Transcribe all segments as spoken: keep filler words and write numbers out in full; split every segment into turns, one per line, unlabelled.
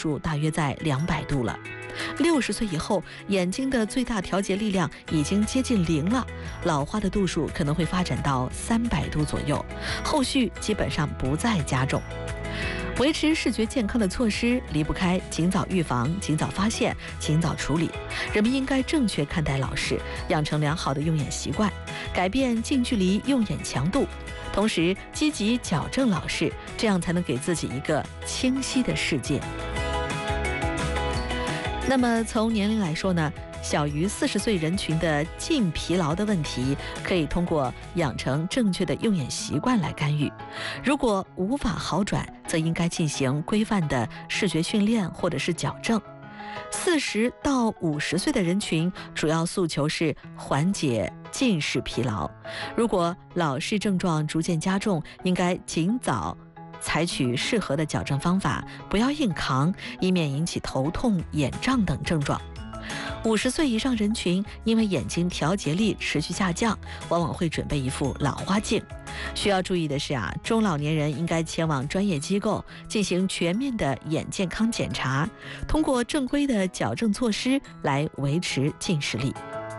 数大约在两百度了。六十岁以后，眼睛的最大调节力量已经接近零了，老花的度数可能会发展到三百度左右，后续基本上不再加重。维持视觉健康的措施离不开尽早预防、尽早发现、尽早处理。人们应该正确看待老视，养成良好的用眼习惯，改变近距离用眼强度，同时积极矫正老视，这样才能给自己一个清晰的世界。那么从年龄来说呢，小于四十岁人群的近疲劳的问题，可以通过养成正确的用眼习惯来干预。如果无法好转，则应该进行规范的视觉训练或者是矫正。四十到五十岁的人群，主要诉求是缓解近视疲劳。如果老视症状逐渐加重，应该尽早采取适合的矫正方法，不要硬扛，以免引起头痛、眼胀等症状。五十岁以上人群因为眼睛调节力持续下降，往往会准备一副老花镜。需要注意的是啊，中老年人应该前往专业机构进行全面的眼健康检查，通过正规的矫正措施来维持近视力。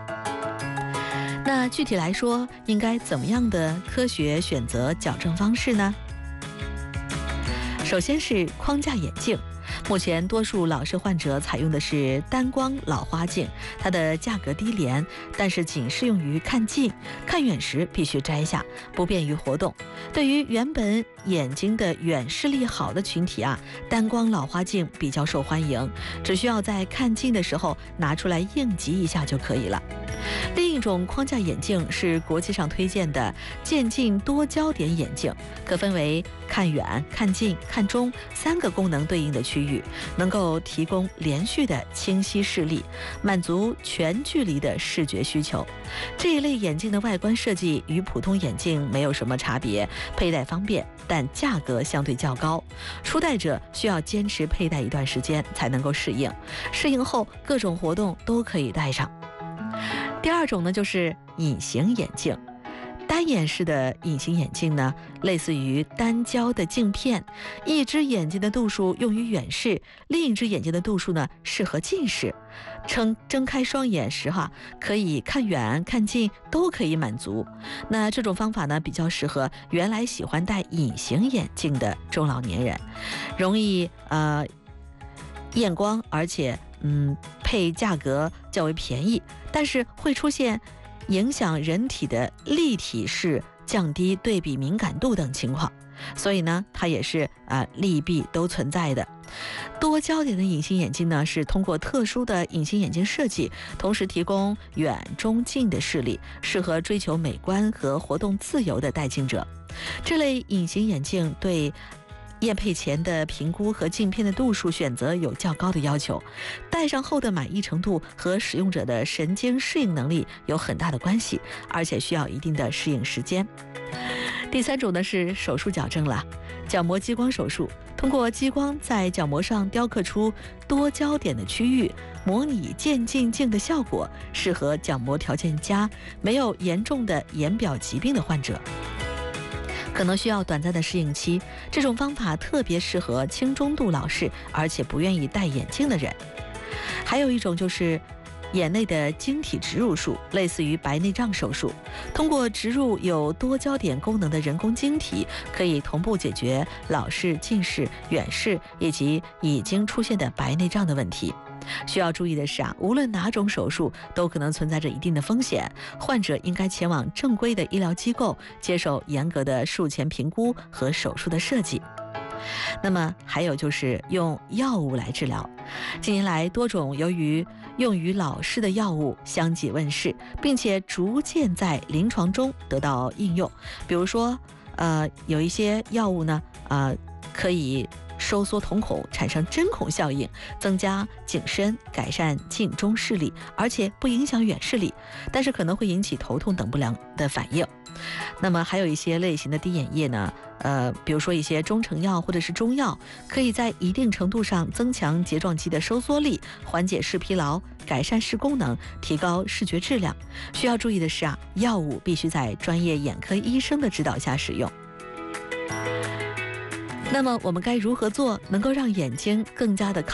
那具体来说，应该怎么样的科学选择矫正方式呢？首先是框架眼镜。目前多数老视患者采用的是单光老花镜，它的价格低廉，但是仅适用于看近，看远时必须摘下，不便于活动。对于原本眼睛的远视力好的群体啊，单光老花镜比较受欢迎，只需要在看近的时候拿出来应急一下就可以了。另一种框架眼镜是国际上推荐的渐进多焦点眼镜，可分为看远、看近、看中三个功能对应的区域，能够提供连续的清晰视力，满足全距离的视觉需求。这一类眼镜的外观设计与普通眼镜没有什么差别，佩戴方便，但价格相对较高，初戴者需要坚持佩戴一段时间才能够适应，适应后各种活动都可以戴上。第二种呢，就是隐形眼镜。单眼式的隐形眼镜呢，类似于单焦的镜片，一只眼睛的度数用于远视，另一只眼睛的度数呢适合近视。睁睁开双眼时哈，可以看远看近都可以满足。那这种方法呢，比较适合原来喜欢戴隐形眼镜的中老年人，容易呃验光，而且嗯配价格较为便宜，但是会出现影响人体的立体视、降低对比敏感度等情况，所以呢，它也是啊、呃、利弊都存在的。多焦点的隐形眼镜呢，是通过特殊的隐形眼镜设计，同时提供远、中、近的视力，适合追求美观和活动自由的戴镜者。这类隐形眼镜对验配前的评估和镜片的度数选择有较高的要求，戴上后的满意程度和使用者的神经适应能力有很大的关系，而且需要一定的适应时间。第三种呢是手术矫正了，角膜激光手术，通过激光在角膜上雕刻出多焦点的区域，模拟渐进镜的效果，适合角膜条件佳、没有严重的眼表疾病的患者。可能需要短暂的适应期，这种方法特别适合轻中度老视而且不愿意戴眼镜的人。还有一种就是眼内的晶体植入术，类似于白内障手术，通过植入有多焦点功能的人工晶体，可以同步解决老视、近视、远视以及已经出现的白内障的问题。需要注意的是啊，无论哪种手术都可能存在着一定的风险，患者应该前往正规的医疗机构，接受严格的术前评估和手术的设计。那么还有就是用药物来治疗。近年来，多种由于用于老视的药物相继问世，并且逐渐在临床中得到应用。比如说，呃，有一些药物呢，呃，可以收缩瞳孔，产生针孔效应，增加景深，改善近中视力，而且不影响远视力，但是可能会引起头痛等不良的反应。那么还有一些类型的滴眼液呢，呃，比如说一些中成药或者是中药，可以在一定程度上增强睫状肌的收缩力，缓解视疲劳，改善视功能，提高视觉质量。需要注意的是啊，药物必须在专业眼科医生的指导下使用。那么我们该如何做，能够让眼睛更加的